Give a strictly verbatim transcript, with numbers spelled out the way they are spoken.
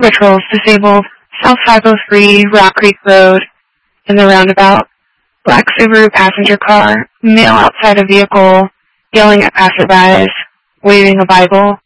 Patrols disabled. South five oh three, Rock Creek Road, in the roundabout. Black Subaru passenger car, male outside a vehicle, yelling at passerbys, waving a Bible.